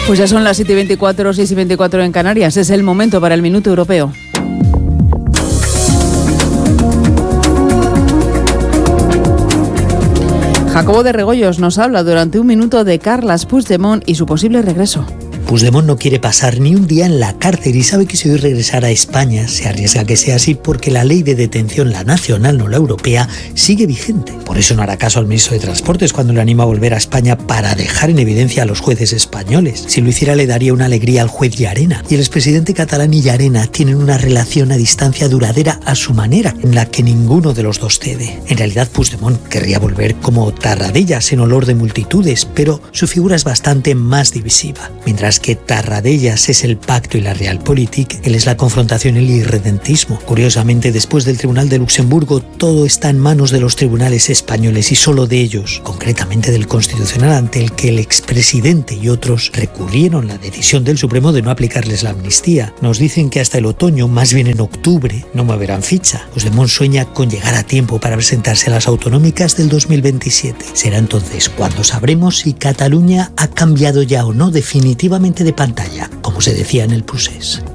Pues ya son las 7:24, 6:24 en Canarias. Es el momento para el Minuto Europeo. Jacobo de Regoyos nos habla durante un minuto de Carles Puigdemont y su posible regreso. Puigdemont no quiere pasar ni un día en la cárcel y sabe que si hoy regresara a España se arriesga a que sea así porque la ley de detención, la nacional, no la europea, sigue vigente. Por eso no hará caso al ministro de Transportes cuando le anima a volver a España para dejar en evidencia a los jueces españoles. Si lo hiciera le daría una alegría al juez Llarena. Y el expresidente catalán y Llarena tienen una relación a distancia duradera a su manera, en la que ninguno de los dos cede. En realidad Puigdemont querría volver como Tarradellas en olor de multitudes, pero su figura es bastante más divisiva. Mientras que Tarradellas es el pacto y la realpolitik, él es la confrontación y el irredentismo. Curiosamente, después del Tribunal de Luxemburgo, todo está en manos de los tribunales españoles y solo de ellos, concretamente del Constitucional, ante el que el expresidente y otros recurrieron la decisión del Supremo de no aplicarles la amnistía. Nos dicen que hasta el otoño, más bien en octubre, no moverán ficha. Puigdemont sueña con llegar a tiempo para presentarse a las autonómicas del 2027. Será entonces cuando sabremos si Cataluña ha cambiado ya o no definitivamente de pantalla, como se decía en el Procés.